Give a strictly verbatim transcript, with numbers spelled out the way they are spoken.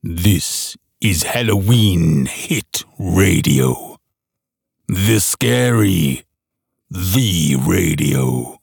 This is Halloween Hit Radio. The Scary, the Radio.